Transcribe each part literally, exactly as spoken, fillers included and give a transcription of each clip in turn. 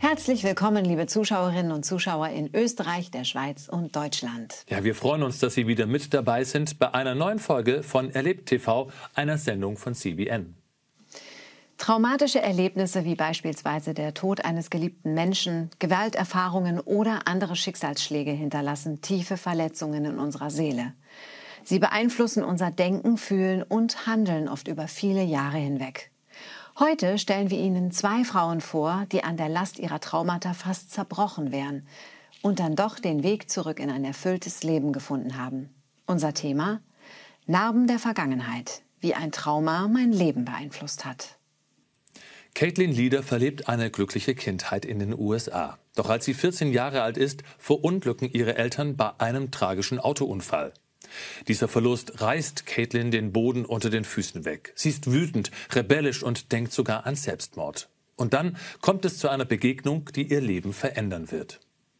Herzlich willkommen, liebe Zuschauerinnen und Zuschauer in Österreich, der Schweiz und Deutschland. Ja, wir freuen uns, dass Sie wieder mit dabei sind bei einer neuen Folge von Erlebt T V, einer Sendung von C B N. Traumatische Erlebnisse wie beispielsweise der Tod eines geliebten Menschen, Gewalterfahrungen oder andere Schicksalsschläge hinterlassen tiefe Verletzungen in unserer Seele. Sie beeinflussen unser Denken, Fühlen und Handeln oft über viele Jahre hinweg. Heute stellen wir Ihnen zwei Frauen vor, die an der Last ihrer Traumata fast zerbrochen wären und dann doch den Weg zurück in ein erfülltes Leben gefunden haben. Unser Thema: Narben der Vergangenheit, wie ein Trauma mein Leben beeinflusst hat. Caitlin Lieder verlebt eine glückliche Kindheit in den U S A. Doch als sie vierzehn Jahre alt ist, verunglücken ihre Eltern bei einem tragischen Autounfall. Dieser Verlust reißt Caitlin den Boden unter den Füßen weg. Sie ist wütend, rebellisch und denkt sogar an Selbstmord. Und dann kommt es zu einer Begegnung, die ihr Leben verändern wird.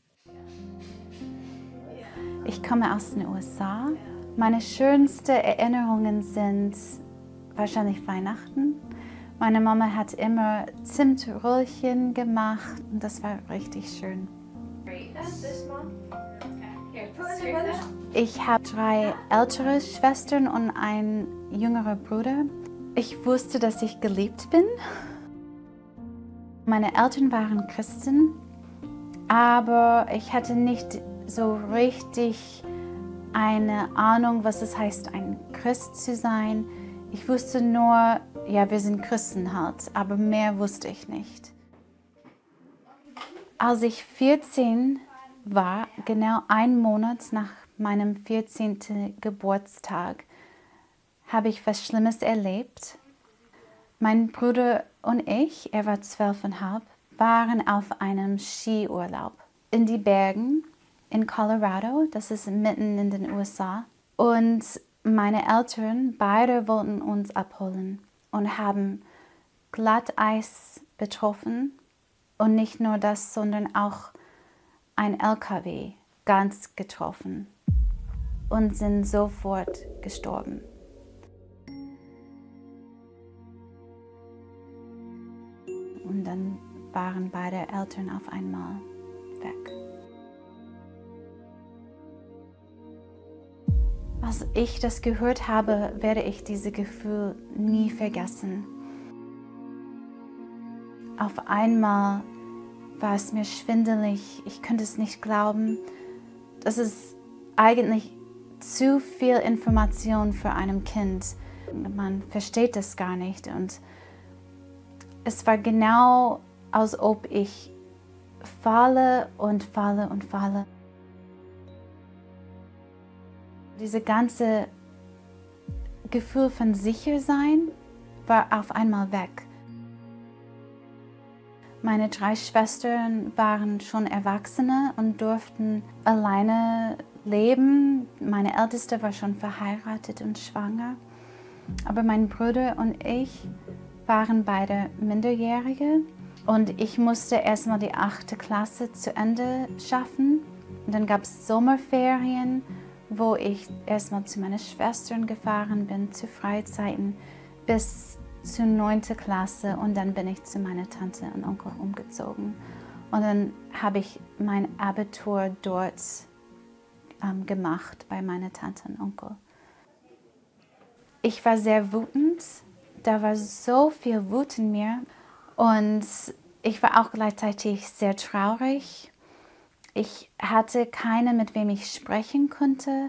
Ich komme aus den U S A. Meine schönsten Erinnerungen sind wahrscheinlich Weihnachten. Meine Mama hat immer Zimtröllchen gemacht und das war richtig schön. Ich habe drei ältere Schwestern und einen jüngeren Bruder. Ich wusste, dass ich geliebt bin. Meine Eltern waren Christen, aber ich hatte nicht so richtig eine Ahnung, was es heißt, ein Christ zu sein. Ich wusste nur, ja, wir sind Christen halt, aber mehr wusste ich nicht. Als ich vierzehn war, genau einen Monat nach meinem vierzehnten Geburtstag, habe ich was Schlimmes erlebt. Mein Bruder und ich, er war zwölfeinhalb, waren auf einem Skiurlaub in die Bergen in Colorado, das ist mitten in den U S A. Und meine Eltern, beide wollten uns abholen und haben Glatteis betroffen. Und nicht nur das, sondern auch ein L K W ganz getroffen und sind sofort gestorben. Und dann waren beide Eltern auf einmal weg. Als ich das gehört habe, werde ich dieses Gefühl nie vergessen. Auf einmal war es mir schwindelig, ich konnte es nicht glauben. Das ist eigentlich zu viel Information für ein Kind. Man versteht das gar nicht. Und es war genau, als ob ich falle und falle und falle. Dieses ganze Gefühl von Sichersein war auf einmal weg. Meine drei Schwestern waren schon Erwachsene und durften alleine leben. Meine Älteste war schon verheiratet und schwanger. Aber mein Bruder und ich waren beide Minderjährige. Und ich musste erstmal die achte Klasse zu Ende schaffen. Und dann gab es Sommerferien, wo ich erstmal zu meinen Schwestern gefahren bin, zu Freizeiten, bis zur neunten Klasse, und dann bin ich zu meiner Tante und Onkel umgezogen. Und dann habe ich mein Abitur dort ähm, gemacht, bei meiner Tante und Onkel. Ich war sehr wütend, da war so viel Wut in mir und ich war auch gleichzeitig sehr traurig. Ich hatte keinen, mit wem ich sprechen konnte.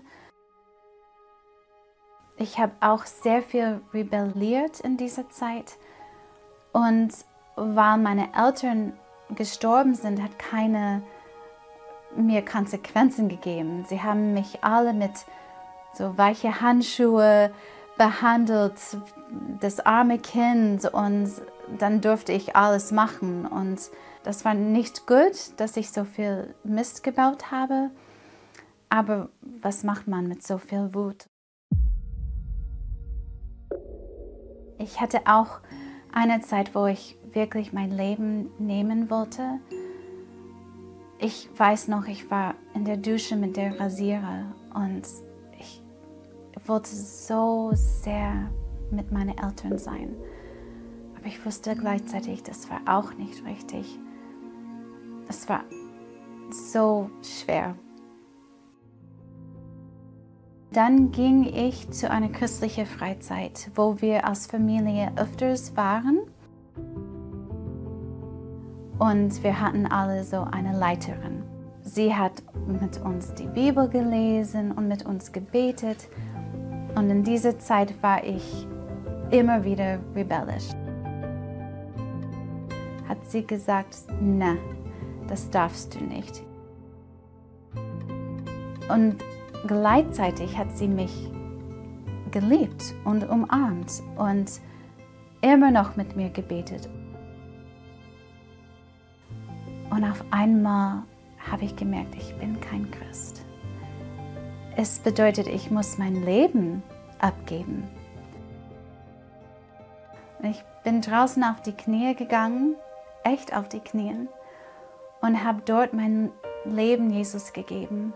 Ich habe auch sehr viel rebelliert in dieser Zeit. Und weil meine Eltern gestorben sind, hat keine mir Konsequenzen gegeben. Sie haben mich alle mit so weichen Handschuhe behandelt, das arme Kind, und dann durfte ich alles machen. Und das war nicht gut, dass ich so viel Mist gebaut habe. Aber was macht man mit so viel Wut? Ich hatte auch eine Zeit, wo ich wirklich mein Leben nehmen wollte. Ich weiß noch, ich war in der Dusche mit der Rasierer und ich wollte so sehr mit meinen Eltern sein. Aber ich wusste gleichzeitig, das war auch nicht richtig. es war so schwer. Dann ging ich zu einer christlichen Freizeit, wo wir als Familie öfters waren. Und wir hatten alle so eine Leiterin. Sie hat mit uns die Bibel gelesen und mit uns gebetet. Und in dieser Zeit war ich immer wieder rebellisch. Hat sie gesagt, na, das darfst du nicht. Und gleichzeitig hat sie mich geliebt und umarmt und immer noch mit mir gebetet. Und auf einmal habe ich gemerkt, ich bin kein Christ. Es bedeutet, ich muss mein Leben abgeben. Ich bin draußen auf die Knie gegangen, echt auf die Knie, und habe dort mein Leben Jesus gegeben.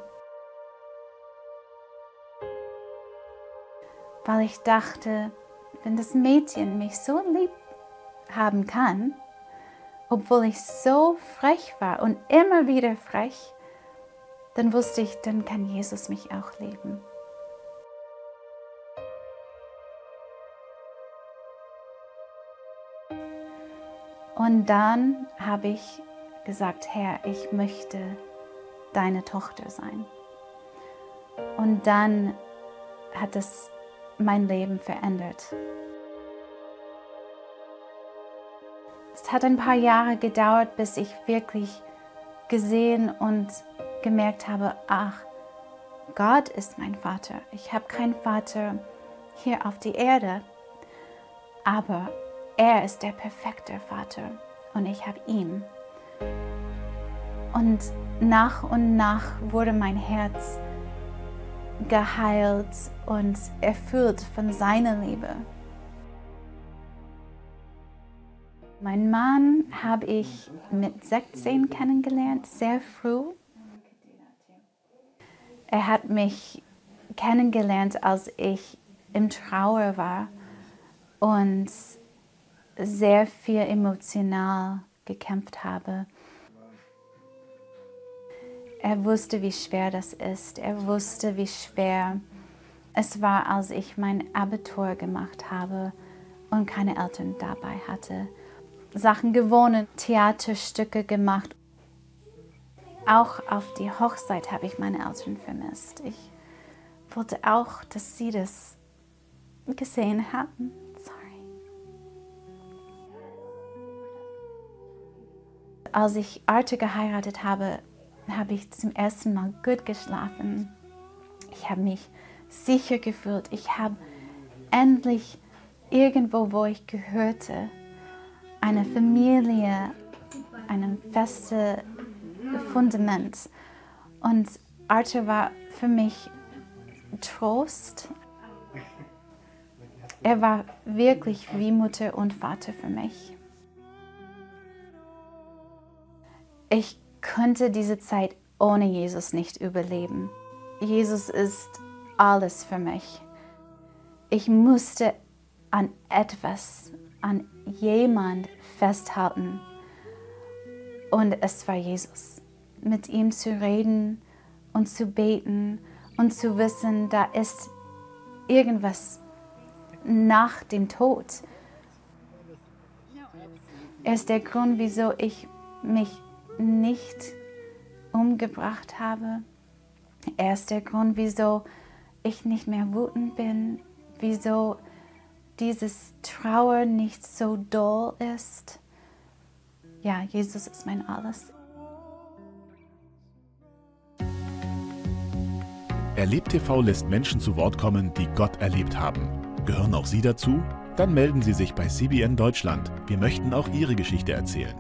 Weil ich dachte, wenn das Mädchen mich so lieb haben kann, obwohl ich so frech war und immer wieder frech, dann wusste ich, dann kann Jesus mich auch lieben. Und dann habe ich gesagt, Herr, ich möchte deine Tochter sein. Und dann hat es mein Leben verändert. Es hat ein paar Jahre gedauert, bis ich wirklich gesehen und gemerkt habe, ach, Gott ist mein Vater. Ich habe keinen Vater hier auf der Erde, aber er ist der perfekte Vater und ich habe ihn. Und nach und nach wurde mein Herz geheilt und erfüllt von seiner Liebe. Meinen Mann habe ich mit sechzehn kennengelernt, sehr früh. Er hat mich kennengelernt, als ich im Trauer war und sehr viel emotional gekämpft habe. Er wusste, wie schwer das ist. Er wusste, wie schwer es war, als ich mein Abitur gemacht habe und keine Eltern dabei hatte. Sachen gewonnen, Theaterstücke gemacht. Auch auf die Hochzeit habe ich meine Eltern vermisst. Ich wollte auch, dass sie das gesehen haben. Sorry. Als ich Arthur geheiratet habe, habe ich zum ersten Mal gut geschlafen. Ich habe mich sicher gefühlt. Ich habe endlich irgendwo, wo ich gehörte, eine Familie, ein festes Fundament. Und Arthur war für mich Trost. Er war wirklich wie Mutter und Vater für mich. Ich konnte diese Zeit ohne Jesus nicht überleben. Jesus ist alles für mich. Ich musste an etwas, an jemand festhalten. Und es war Jesus. Mit ihm zu reden und zu beten und zu wissen, da ist irgendwas nach dem Tod. Er ist der Grund, wieso ich mich nicht umgebracht habe. Er ist der Grund, wieso ich nicht mehr wütend bin, wieso dieses Trauer nicht so doll ist. Ja, Jesus ist mein Alles. Erlebt T V lässt Menschen zu Wort kommen, die Gott erlebt haben. Gehören auch Sie dazu? Dann melden Sie sich bei C B N Deutschland. Wir möchten auch Ihre Geschichte erzählen.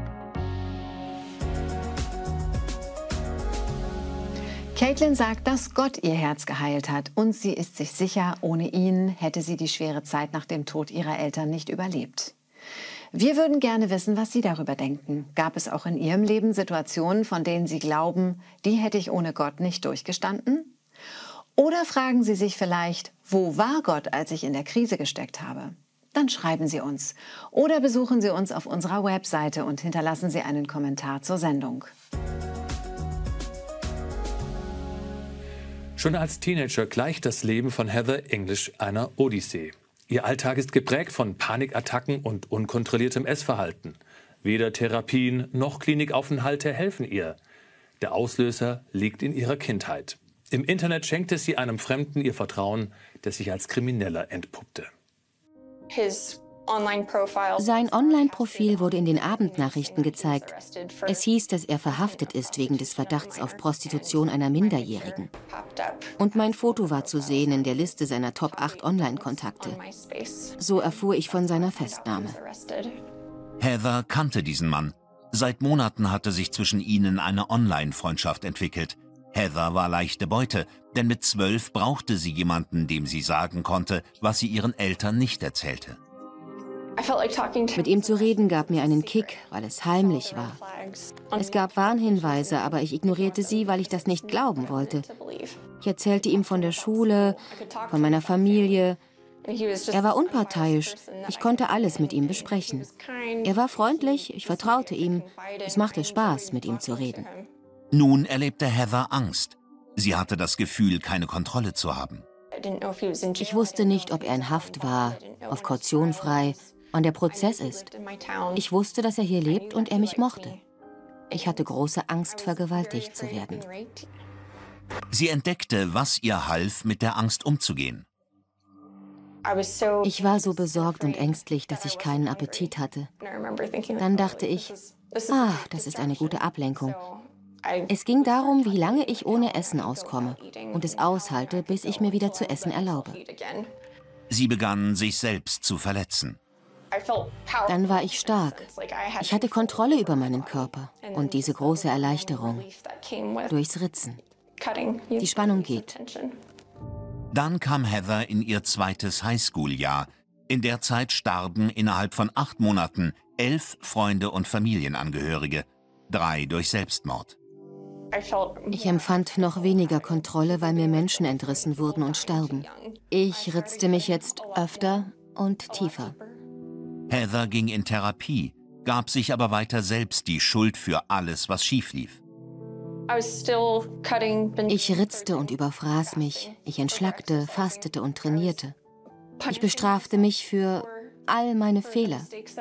Caitlin sagt, dass Gott ihr Herz geheilt hat und sie ist sich sicher, ohne ihn hätte sie die schwere Zeit nach dem Tod ihrer Eltern nicht überlebt. Wir würden gerne wissen, was Sie darüber denken. Gab es auch in Ihrem Leben Situationen, von denen Sie glauben, die hätte ich ohne Gott nicht durchgestanden? Oder fragen Sie sich vielleicht, wo war Gott, als ich in der Krise gesteckt habe? Dann schreiben Sie uns oder besuchen Sie uns auf unserer Webseite und hinterlassen Sie einen Kommentar zur Sendung. Schon als Teenager gleicht das Leben von Heather English einer Odyssee. Ihr Alltag ist geprägt von Panikattacken und unkontrolliertem Essverhalten. Weder Therapien noch Klinikaufenthalte helfen ihr. Der Auslöser liegt in ihrer Kindheit. Im Internet schenkte sie einem Fremden ihr Vertrauen, der sich als Krimineller entpuppte. Sein Online-Profil wurde in den Abendnachrichten gezeigt. Es hieß, dass er verhaftet ist wegen des Verdachts auf Prostitution einer Minderjährigen. Und mein Foto war zu sehen in der Liste seiner Top acht Online-Kontakte. So erfuhr ich von seiner Festnahme. Heather kannte diesen Mann. Seit Monaten hatte sich zwischen ihnen eine Online-Freundschaft entwickelt. Heather war leichte Beute, denn mit zwölf brauchte sie jemanden, dem sie sagen konnte, was sie ihren Eltern nicht erzählte. Mit ihm zu reden gab mir einen Kick, weil es heimlich war. Es gab Warnhinweise, aber ich ignorierte sie, weil ich das nicht glauben wollte. Ich erzählte ihm von der Schule, von meiner Familie. Er war unparteiisch. Ich konnte alles mit ihm besprechen. Er war freundlich, ich vertraute ihm. Es machte Spaß, mit ihm zu reden. Nun erlebte Heather Angst. Sie hatte das Gefühl, keine Kontrolle zu haben. Ich wusste nicht, ob er in Haft war, auf Kaution frei, wann der Prozess ist. Ich wusste, dass er hier lebt und er mich mochte. Ich hatte große Angst, vergewaltigt zu werden. Sie entdeckte, was ihr half, mit der Angst umzugehen. Ich war so besorgt und ängstlich, dass ich keinen Appetit hatte. Dann dachte ich, ah, das ist eine gute Ablenkung. Es ging darum, wie lange ich ohne Essen auskomme und es aushalte, bis ich mir wieder zu essen erlaube. Sie begann, sich selbst zu verletzen. Dann war ich stark. Ich hatte Kontrolle über meinen Körper und diese große Erleichterung durchs Ritzen. Die Spannung geht. Dann kam Heather in ihr zweites Highschool-Jahr. In der Zeit starben innerhalb von acht Monaten elf Freunde und Familienangehörige, drei durch Selbstmord. Ich empfand noch weniger Kontrolle, weil mir Menschen entrissen wurden und starben. Ich ritzte mich jetzt öfter und tiefer. Heather ging in Therapie, gab sich aber weiter selbst die Schuld für alles, was schief lief. Ich ritzte und überfraß mich. Ich entschlackte, fastete und trainierte. Ich bestrafte mich für all meine Fehler.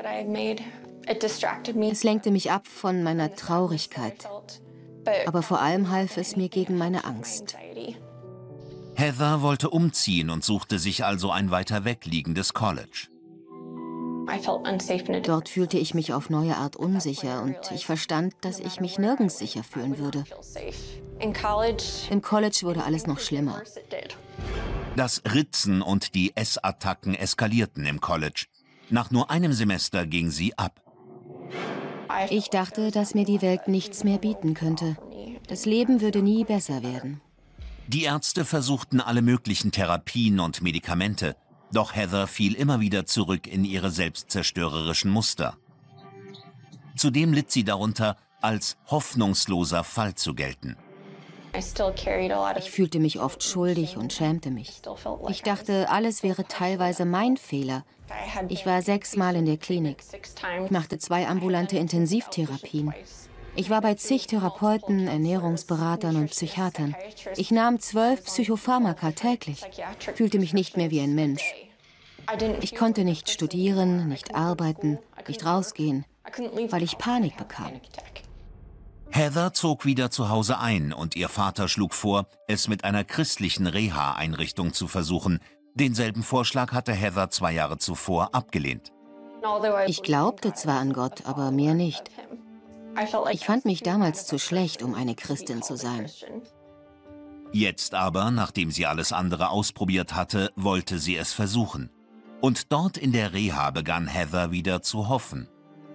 Es lenkte mich ab von meiner Traurigkeit. Aber vor allem half es mir gegen meine Angst. Heather wollte umziehen und suchte sich also ein weiter weg liegendes College. Dort fühlte ich mich auf neue Art unsicher und ich verstand, dass ich mich nirgends sicher fühlen würde. Im College wurde alles noch schlimmer. Das Ritzen und die Essattacken eskalierten im College. Nach nur einem Semester ging sie ab. Ich dachte, dass mir die Welt nichts mehr bieten könnte. Das Leben würde nie besser werden. Die Ärzte versuchten alle möglichen Therapien und Medikamente. Doch Heather fiel immer wieder zurück in ihre selbstzerstörerischen Muster. Zudem litt sie darunter, als hoffnungsloser Fall zu gelten. Ich fühlte mich oft schuldig und schämte mich. Ich dachte, alles wäre teilweise mein Fehler. Ich war sechsmal in der Klinik. Ich machte zwei ambulante Intensivtherapien. Ich war bei zig Therapeuten, Ernährungsberatern und Psychiatern. Ich nahm zwölf Psychopharmaka täglich, fühlte mich nicht mehr wie ein Mensch. Ich konnte nicht studieren, nicht arbeiten, nicht rausgehen, weil ich Panik bekam. Heather zog wieder zu Hause ein und ihr Vater schlug vor, es mit einer christlichen Reha-Einrichtung zu versuchen. Denselben Vorschlag hatte Heather zwei Jahre zuvor abgelehnt. Ich glaubte zwar an Gott, aber mehr nicht. Ich fand mich damals zu schlecht, um eine Christin zu sein. Jetzt aber, nachdem sie alles andere ausprobiert hatte, wollte sie es versuchen. Und dort in der Reha begann Heather wieder zu hoffen.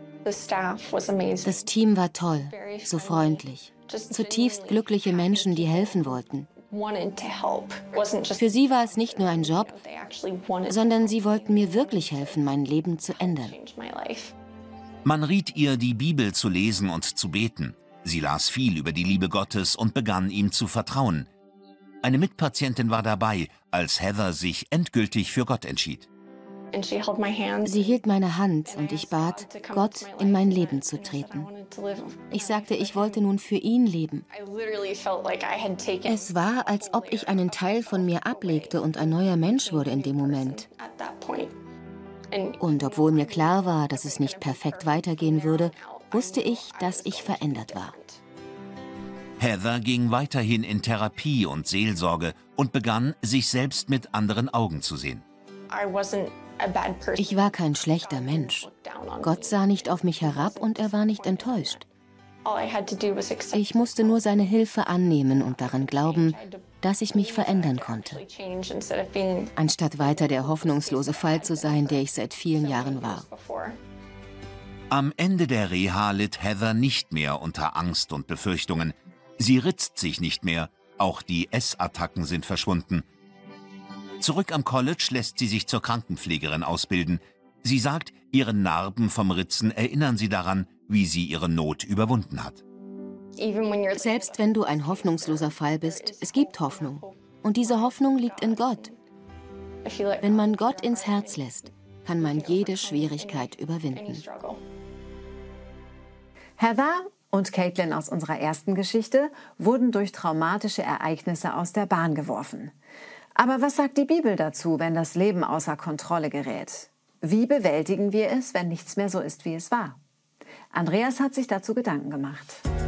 Das Team war toll, so freundlich. Zutiefst glückliche Menschen, die helfen wollten. Für sie war es nicht nur ein Job, sondern sie wollten mir wirklich helfen, mein Leben zu ändern. Man riet ihr, die Bibel zu lesen und zu beten. Sie las viel über die Liebe Gottes und begann ihm zu vertrauen. Eine Mitpatientin war dabei, als Heather sich endgültig für Gott entschied. Sie hielt meine Hand und ich bat, Gott in mein Leben zu treten. Ich sagte, ich wollte nun für ihn leben. Es war, als ob ich einen Teil von mir ablegte und ein neuer Mensch wurde in dem Moment. Und obwohl mir klar war, dass es nicht perfekt weitergehen würde, wusste ich, dass ich verändert war. Heather ging weiterhin in Therapie und Seelsorge und begann, sich selbst mit anderen Augen zu sehen. Ich war kein schlechter Mensch. Gott sah nicht auf mich herab und er war nicht enttäuscht. Ich musste nur seine Hilfe annehmen und daran glauben, dass ich mich verändern konnte, anstatt weiter der hoffnungslose Fall zu sein, der ich seit vielen Jahren war. Am Ende der Reha litt Heather nicht mehr unter Angst und Befürchtungen. Sie ritzt sich nicht mehr, auch die Essattacken sind verschwunden. Zurück am College lässt sie sich zur Krankenpflegerin ausbilden. Sie sagt, ihre Narben vom Ritzen erinnern sie daran, wie sie ihre Not überwunden hat. Selbst wenn du ein hoffnungsloser Fall bist, es gibt Hoffnung. Und diese Hoffnung liegt in Gott. Wenn man Gott ins Herz lässt, kann man jede Schwierigkeit überwinden. Heather und Caitlin aus unserer ersten Geschichte wurden durch traumatische Ereignisse aus der Bahn geworfen. Aber was sagt die Bibel dazu, wenn das Leben außer Kontrolle gerät? Wie bewältigen wir es, wenn nichts mehr so ist, wie es war? Andreas hat sich dazu Gedanken gemacht.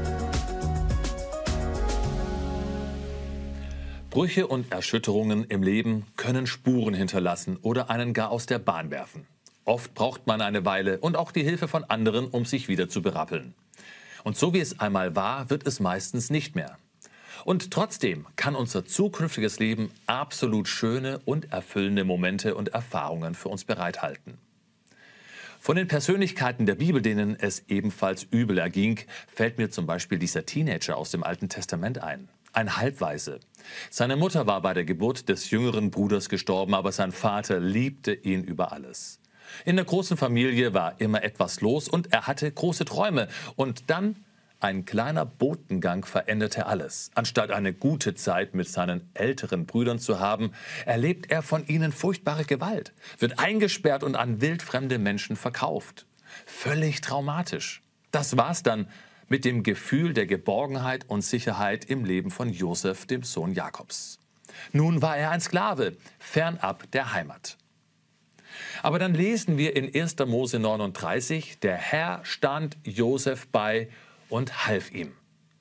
Brüche und Erschütterungen im Leben können Spuren hinterlassen oder einen gar aus der Bahn werfen. Oft braucht man eine Weile und auch die Hilfe von anderen, um sich wieder zu berappeln. Und so wie es einmal war, wird es meistens nicht mehr. Und trotzdem kann unser zukünftiges Leben absolut schöne und erfüllende Momente und Erfahrungen für uns bereithalten. Von den Persönlichkeiten der Bibel, denen es ebenfalls übel erging, fällt mir zum Beispiel dieser Teenager aus dem Alten Testament ein. Ein Halbwaise. Seine Mutter war bei der Geburt des jüngeren Bruders gestorben, aber sein Vater liebte ihn über alles. In der großen Familie war immer etwas los und er hatte große Träume. Und dann ein kleiner Botengang veränderte alles. Anstatt eine gute Zeit mit seinen älteren Brüdern zu haben, erlebt er von ihnen furchtbare Gewalt, wird eingesperrt und an wildfremde Menschen verkauft. Völlig traumatisch. Das war's dann mit dem Gefühl der Geborgenheit und Sicherheit im Leben von Josef, dem Sohn Jakobs. Nun war er ein Sklave, fernab der Heimat. Aber dann lesen wir in erster Mose neununddreißig, der Herr stand Josef bei und half ihm.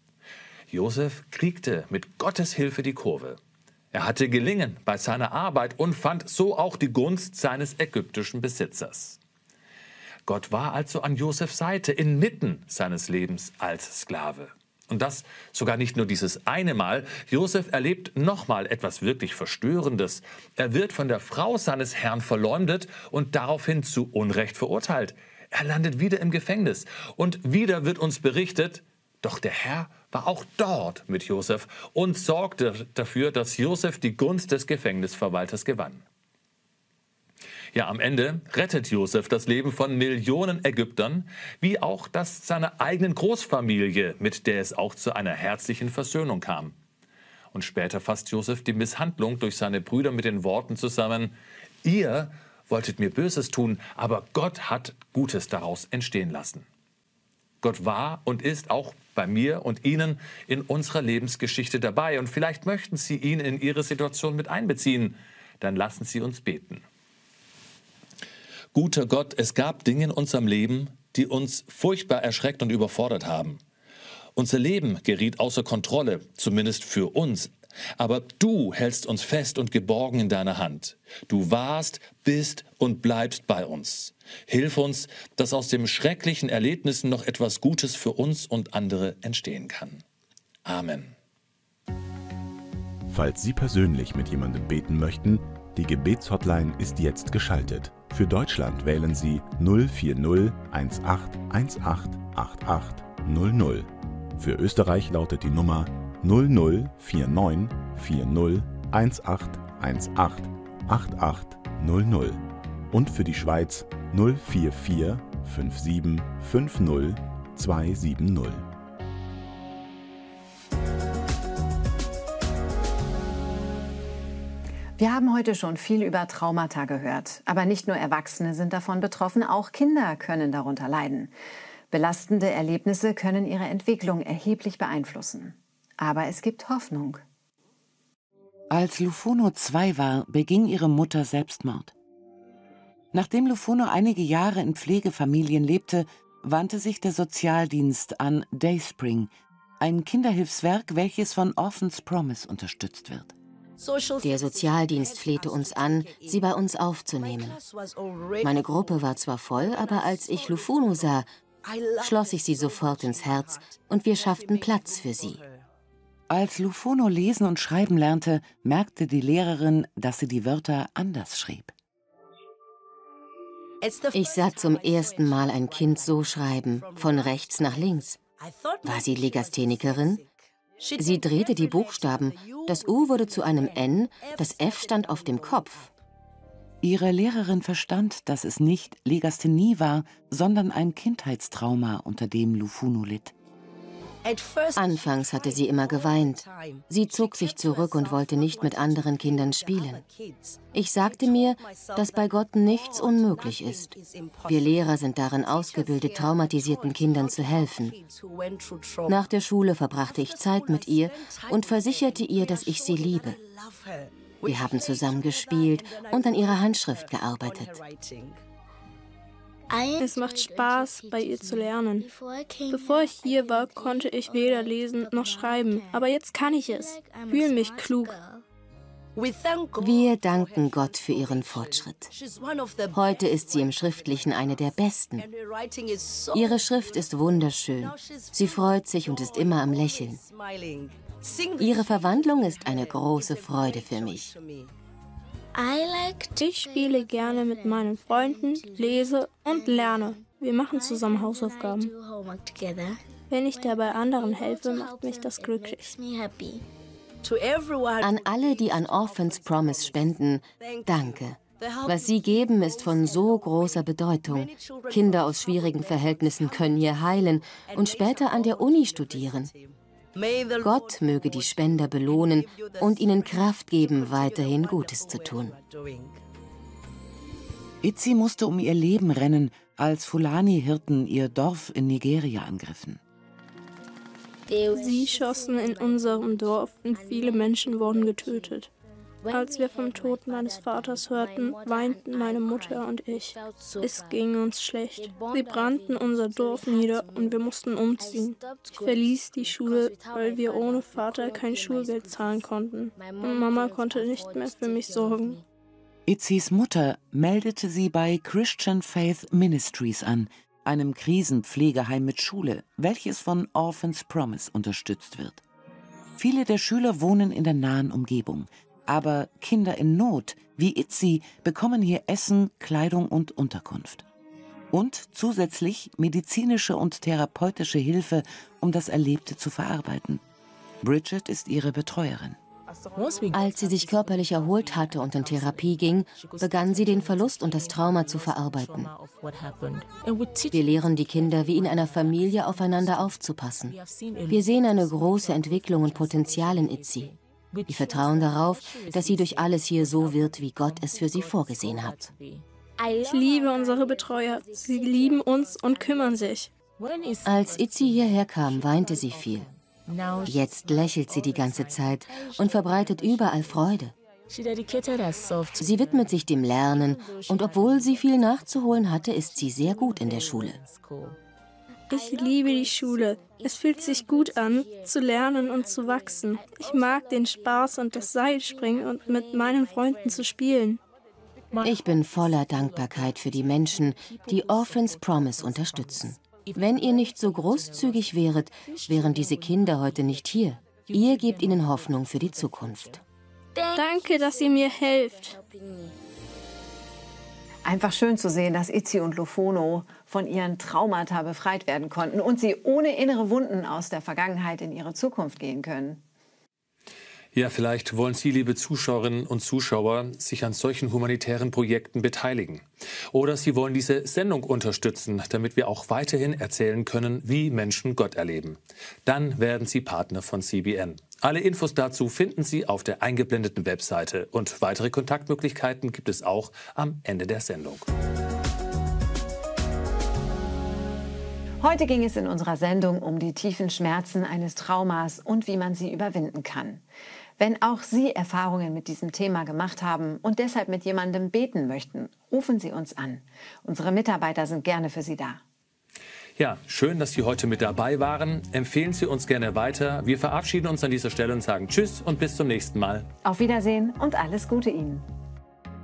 Josef kriegte mit Gottes Hilfe die Kurve. Er hatte Gelingen bei seiner Arbeit und fand so auch die Gunst seines ägyptischen Besitzers. Gott war also an Josefs Seite inmitten seines Lebens als Sklave. Und das sogar nicht nur dieses eine Mal. Josef erlebt nochmal etwas wirklich Verstörendes. Er wird von der Frau seines Herrn verleumdet und daraufhin zu Unrecht verurteilt. Er landet wieder im Gefängnis. Und wieder wird uns berichtet, doch der Herr war auch dort mit Josef und sorgte dafür, dass Josef die Gunst des Gefängnisverwalters gewann. Ja, am Ende rettet Josef das Leben von Millionen Ägyptern, wie auch das seiner eigenen Großfamilie, mit der es auch zu einer herzlichen Versöhnung kam. Und später fasst Josef die Misshandlung durch seine Brüder mit den Worten zusammen: Ihr wolltet mir Böses tun, aber Gott hat Gutes daraus entstehen lassen. Gott war und ist auch bei mir und Ihnen in unserer Lebensgeschichte dabei. Und vielleicht möchten Sie ihn in Ihre Situation mit einbeziehen. Dann lassen Sie uns beten. Guter Gott, es gab Dinge in unserem Leben, die uns furchtbar erschreckt und überfordert haben. Unser Leben geriet außer Kontrolle, zumindest für uns. Aber du hältst uns fest und geborgen in deiner Hand. Du warst, bist und bleibst bei uns. Hilf uns, dass aus den schrecklichen Erlebnissen noch etwas Gutes für uns und andere entstehen kann. Amen. Falls Sie persönlich mit jemandem beten möchten, die Gebetshotline ist jetzt geschaltet. Für Deutschland wählen Sie null vier null eins acht eins acht acht acht null null. Für Österreich lautet die Nummer null null vier neun vier null eins acht eins acht acht acht null null und für die Schweiz null vier vier fünf sieben fünf null zwei sieben null. Wir haben heute schon viel über Traumata gehört. Aber nicht nur Erwachsene sind davon betroffen, auch Kinder können darunter leiden. Belastende Erlebnisse können ihre Entwicklung erheblich beeinflussen. Aber es gibt Hoffnung. Als Lufono zwei war, beging ihre Mutter Selbstmord. Nachdem Lufono einige Jahre in Pflegefamilien lebte, wandte sich der Sozialdienst an Dayspring, ein Kinderhilfswerk, welches von Orphans Promise unterstützt wird. Der Sozialdienst flehte uns an, sie bei uns aufzunehmen. Meine Gruppe war zwar voll, aber als ich Lufono sah, schloss ich sie sofort ins Herz und wir schafften Platz für sie. Als Lufono lesen und schreiben lernte, merkte die Lehrerin, dass sie die Wörter anders schrieb. Ich sah zum ersten Mal ein Kind so schreiben, von rechts nach links. War sie Legasthenikerin? Sie drehte die Buchstaben, das U wurde zu einem N, das F stand auf dem Kopf. Ihre Lehrerin verstand, dass es nicht Legasthenie war, sondern ein Kindheitstrauma, unter dem Lufono litt. Anfangs hatte sie immer geweint. Sie zog sich zurück und wollte nicht mit anderen Kindern spielen. Ich sagte mir, dass bei Gott nichts unmöglich ist. Wir Lehrer sind darin ausgebildet, traumatisierten Kindern zu helfen. Nach der Schule verbrachte ich Zeit mit ihr und versicherte ihr, dass ich sie liebe. Wir haben zusammen gespielt und an ihrer Handschrift gearbeitet. Es macht Spaß, bei ihr zu lernen. Bevor ich hier war, konnte ich weder lesen noch schreiben. Aber jetzt kann ich es. Fühle mich klug. Wir danken Gott für ihren Fortschritt. Heute ist sie im Schriftlichen eine der Besten. Ihre Schrift ist wunderschön. Sie freut sich und ist immer am Lächeln. Ihre Verwandlung ist eine große Freude für mich. Ich spiele gerne mit meinen Freunden, lese und lerne. Wir machen zusammen Hausaufgaben. Wenn ich dabei anderen helfe, macht mich das glücklich. An alle, die an Orphans Promise spenden, danke. Was sie geben, ist von so großer Bedeutung. Kinder aus schwierigen Verhältnissen können hier heilen und später an der Uni studieren. Gott möge die Spender belohnen und ihnen Kraft geben, weiterhin Gutes zu tun. Itzi musste um ihr Leben rennen, als Fulani-Hirten ihr Dorf in Nigeria angriffen. Sie schossen in unserem Dorf und viele Menschen wurden getötet. Als wir vom Tod meines Vaters hörten, weinten meine Mutter und ich. Es ging uns schlecht. Sie brannten unser Dorf nieder und wir mussten umziehen. Ich verließ die Schule, weil wir ohne Vater kein Schulgeld zahlen konnten. Und Mama konnte nicht mehr für mich sorgen. Itzis Mutter meldete sie bei Christian Faith Ministries an, einem Krisenpflegeheim mit Schule, welches von Orphans Promise unterstützt wird. Viele der Schüler wohnen in der nahen Umgebung. Aber Kinder in Not, wie Itzi, bekommen hier Essen, Kleidung und Unterkunft. Und zusätzlich medizinische und therapeutische Hilfe, um das Erlebte zu verarbeiten. Bridget ist ihre Betreuerin. Als sie sich körperlich erholt hatte und in Therapie ging, begann sie den Verlust und das Trauma zu verarbeiten. Wir lehren die Kinder, wie in einer Familie aufeinander aufzupassen. Wir sehen eine große Entwicklung und Potenzial in Itzi. Wir vertrauen darauf, dass sie durch alles hier so wird, wie Gott es für sie vorgesehen hat. Ich liebe unsere Betreuer. Sie lieben uns und kümmern sich. Als Itzi hierher kam, weinte sie viel. Jetzt lächelt sie die ganze Zeit und verbreitet überall Freude. Sie widmet sich dem Lernen und obwohl sie viel nachzuholen hatte, ist sie sehr gut in der Schule. Ich liebe die Schule. Es fühlt sich gut an, zu lernen und zu wachsen. Ich mag den Spaß und das Seilspringen und mit meinen Freunden zu spielen. Ich bin voller Dankbarkeit für die Menschen, die Orphans Promise unterstützen. Wenn ihr nicht so großzügig wäret, wären diese Kinder heute nicht hier. Ihr gebt ihnen Hoffnung für die Zukunft. Danke, dass ihr mir helft. Einfach schön zu sehen, dass Itzi und Lufono von ihren Traumata befreit werden konnten und sie ohne innere Wunden aus der Vergangenheit in ihre Zukunft gehen können. Ja, vielleicht wollen Sie, liebe Zuschauerinnen und Zuschauer, sich an solchen humanitären Projekten beteiligen. Oder Sie wollen diese Sendung unterstützen, damit wir auch weiterhin erzählen können, wie Menschen Gott erleben. Dann werden Sie Partner von C B N. Alle Infos dazu finden Sie auf der eingeblendeten Webseite. Und weitere Kontaktmöglichkeiten gibt es auch am Ende der Sendung. Heute ging es in unserer Sendung um die tiefen Schmerzen eines Traumas und wie man sie überwinden kann. Wenn auch Sie Erfahrungen mit diesem Thema gemacht haben und deshalb mit jemandem beten möchten, rufen Sie uns an. Unsere Mitarbeiter sind gerne für Sie da. Ja, schön, dass Sie heute mit dabei waren. Empfehlen Sie uns gerne weiter. Wir verabschieden uns an dieser Stelle und sagen Tschüss und bis zum nächsten Mal. Auf Wiedersehen und alles Gute Ihnen.